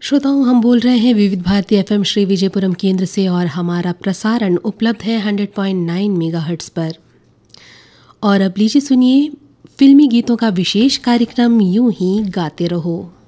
श्रोताओं, हम बोल रहे हैं विविध भारती एफएम श्री विजयपुरम केंद्र से और हमारा प्रसारण उपलब्ध है 100.9 मेगाहर्ट्ज़ पर। और अब लीजिए सुनिए फिल्मी गीतों का विशेष कार्यक्रम यूं ही गाते रहो।